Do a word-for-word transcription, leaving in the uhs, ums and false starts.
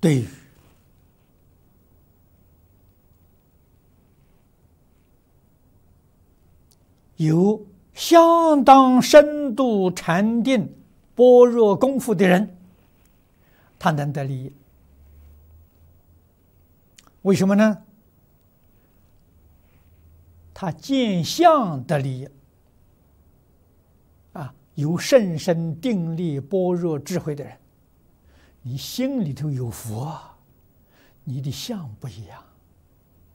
对于有相当深度禅定般若功夫的人，他能得利益。为什么呢？他见相得利益啊！有甚深定力般若智慧的人，你心里头有佛，你的相不一样。